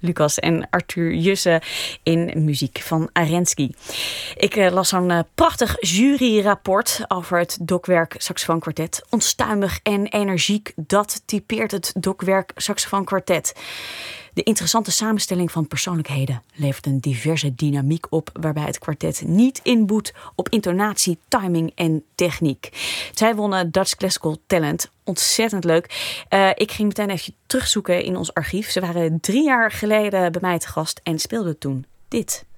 Lucas en Arthur Jusse in muziek van Arensky. Ik las zo'n prachtig juryrapport over het Dokwerk Saxofoonkwartet. Onstuimig en energiek, dat typeert het Dokwerk Saxofoonkwartet. De interessante samenstelling van persoonlijkheden levert een diverse dynamiek op, waarbij het kwartet niet inboet op intonatie, timing en techniek. Zij wonnen Dutch Classical Talent. Ontzettend leuk. Ik ging meteen even terugzoeken in ons archief. Ze waren 3 jaar geleden bij mij te gast en speelden toen dit.